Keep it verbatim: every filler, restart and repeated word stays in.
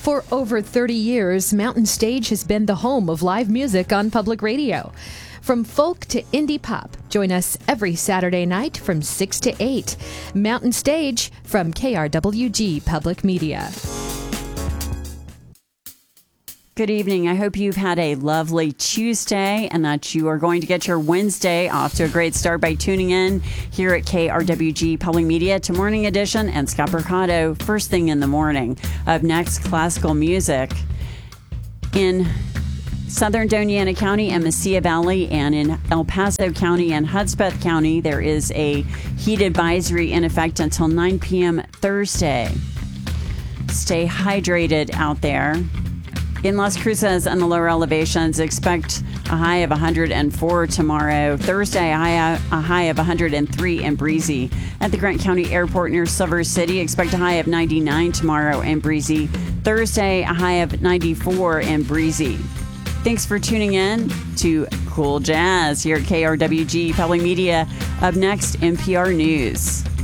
For over thirty years, Mountain Stage has been the home of live music on public radio. From folk to indie pop, join us every Saturday night from six to eight. Mountain Stage from K R W G Public Media. Good evening. I hope you've had a lovely Tuesday and that you are going to get your Wednesday off to a great start by tuning in here at K R W G Public Media to Morning Edition and Scott Percato first thing in the morning. Up next, classical music. In Southern Doña Ana County and Mesilla Valley, and in El Paso County and Hudspeth County, there is a heat advisory in effect until nine p.m. Thursday. Stay hydrated out there. In Las Cruces and the lower elevations, expect a high of one hundred four tomorrow. Thursday, a high, a high of one hundred three and breezy. At the Grant County Airport near Silver City, expect a high of ninety-nine tomorrow and breezy. Thursday, a high of ninety-four and breezy. Thanks for tuning in to Cool Jazz here at K R W G Public Media. Up next, N P R News.